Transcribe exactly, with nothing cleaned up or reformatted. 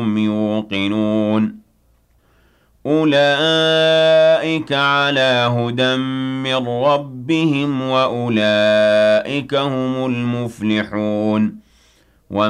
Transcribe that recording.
يوقنون أولئك على هدى من ربهم وأولئك هم المفلحون